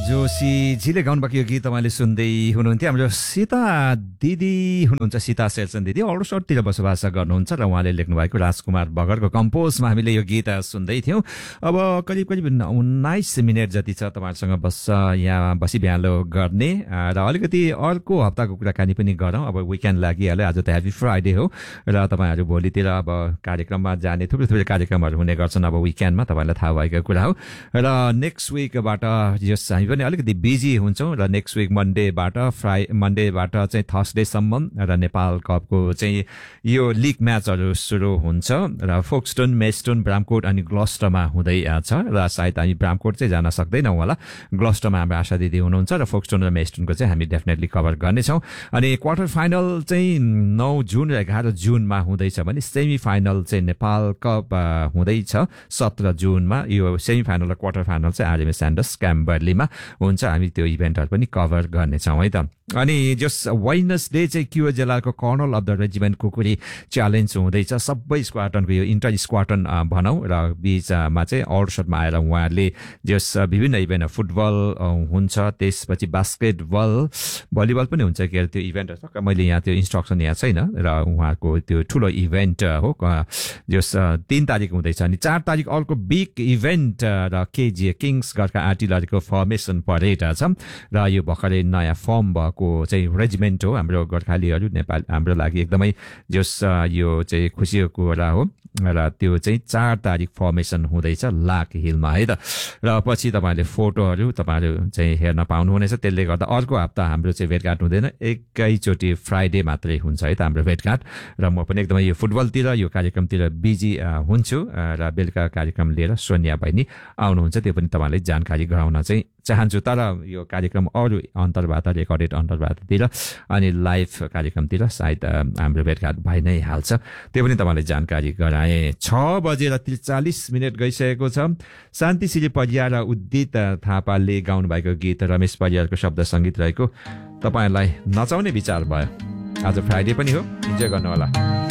जोशीजीले गाउनुभएको यो गीत तपाईँले सुन्दै हुनुहुन्थ्यो। हाम्रो सीता दिदी हुनुहुन्छ, सीता शेरचन दिदी अल्सोटतिर बसोबास गर्नुहुन्छ र उहाँले लेख्नुभएको राजकुमार बगरको कम्पोजमा हामीले यो गीत सुन्दै थियौँ। अब करिब 19 मिनट जति छ तपाईँहरूसँग यहाँ बसी बिहालो गर्ने र अलिकति अर्को हप्ताको कुराकानी पनि गरौँ। अब विकेन्ड लागिहाल्यो, आज त ह्याप्पी फ्राइडे हो र तपाईँहरू भोलितिर अब कार्यक्रममा जाने थुप्रै कार्यक्रमहरू हुने गर्छन् अब विकेन्डमा, तपाईँलाई थाहा भएको कुरा हो। र नेक्स्ट विकबाट यस हामी पनि अलिकति बिजी हुन्छौँ र नेक्स्ट विक मन्डेबाट चाहिँ थर्सडेसम्म र नेपाल कपको चाहिँ यो लिग म्याचहरू सुरु हुन्छ र फोक्सटोन, मेस्टोन, ब्रामकोट अनि ग्लस्टरमा हुँदै छ र सायद हामी ब्रामकोट चाहिँ जान सक्दैनौँ होला। ग्लस्टरमा हाम्रो आशा दिदी हुनुहुन्छ र फोक्सटोन र मेस्टोनको चाहिँ हामी डेफिनेटली कभर गर्नेछौँ। अनि क्वार्टर फाइनल चाहिँ 9 जुन र 11 जुनमा हुँदैछ भने सेमी फाइनल चाहिँ नेपाल कप हुँदैछ 17 जुनमा। यो सेमी फाइनल र क्वार्टर फाइनल चाहिँ आरएमए स्यान्डर्स क्याम्बरलीमा हुन्छ। हामी त्यो इभेन्टहरू पनि कभर गर्नेछौँ है त। अनि जस वेडनेसडे चाहिँ क्युए जिल्लाको कर्नल अफ द रेजिमेन्ट कुकुरी च्यालेन्ज हुँदैछ। सबै स्क्वाडनको यो इन्टर स्क्वाडन भनौँ र बिचमा चाहिँ अल्सोटमा आएर उहाँहरूले जस विभिन्न इभेन्ट फुटबल हुन्छ, त्यसपछि बास्केटबल, भलिबल पनि हुन्छ के अरे त्यो इभेन्टहरू। मैले यहाँ त्यो इन्स्ट्रक्सन यहाँ छैन र उहाँको त्यो ठुलो इभेन्ट हो जस 3 तारिक हुँदैछ। अनि 4 तारिक अर्को बिग इभेन्ट र केजिए किङ्स गोर्खा आर्टिलरीको फर्मेसन परेड छ र यो भर्खरै नयाँ फर्म भएको चाहिँ रेजिमेन्ट हो हाम्रो गोर्खालीहरू नेपाल हाम्रो लागि एकदमै जस यो चाहिँ खुसीको कुरा हो। र त्यो चाहिँ 4 तारिक फर्मेसन हुँदैछ लाक हिलमा है त। र पछि तपाईँहरूले फोटोहरू तपाईँहरू चाहिँ हेर्न पाउनुहुनेछ। त्यसले गर्दा अर्को हप्ता हाम्रो चाहिँ भेटघाट हुँदैन, एकैचोटि फ्राइडे मात्रै हुन्छ है त हाम्रो भेटघाट। र म पनि एकदमै यो फुटबलतिर यो कार्यक्रमतिर बिजी हुन्छु र बेलुका कार्यक्रम लिएर सोनिया बहिनी आउनुहुन्छ, त्यो पनि तपाईँलाई जानकारी गराउन चाहिँ चाहन्छु। तर यो कार्यक्रम अरू अन्तर्वार्ता रेकर्डेड अन्तर्वार्तातिर अनि लाइभ कार्यक्रमतिर सायद हाम्रो भेटघाट भइ नै हाल्छ, त्यो पनि तपाईँलाई जानकारी गराएँ। 6:43 गइसकेको छ। शान्ति श्री परियार र उदित थापाले गाउनुभएको गीत रमेश परियारको शब्द सङ्गीत रहेको तपाईँहरूलाई नचाउने विचार भयो। आज फ्राइडे पनि हो, इन्जोय गर्नु होला।